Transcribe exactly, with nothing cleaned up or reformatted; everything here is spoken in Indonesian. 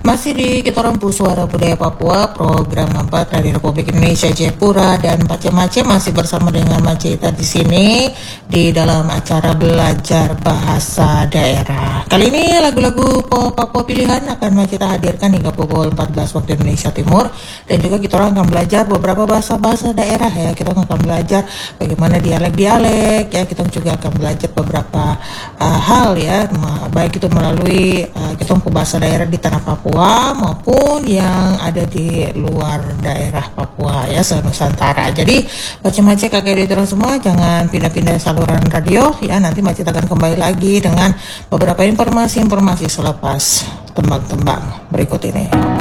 Masih di Kita Rampu Suara Budaya Papua, program empat dari Republik Indonesia Jayapura, dan Pak Mace masih bersama dengan Macita di sini di dalam acara belajar bahasa daerah. Kali ini lagu-lagu Papua pilihan akan Macita hadirkan hingga pukul empat belas waktu Indonesia Timur, dan juga kita orang akan belajar beberapa bahasa-bahasa daerah ya. Kita akan belajar bagaimana dialek-dialek ya. Kita juga akan belajar beberapa uh, hal ya, baik itu melalui uh, kita bahasa daerah di tanah Papua maupun yang ada di luar daerah Papua ya, se-Nusantara. Jadi macam-macam kakek di semua jangan pindah-pindah saluran radio ya, nanti Macet akan kembali lagi dengan beberapa informasi-informasi selepas tembang-tembang berikut ini.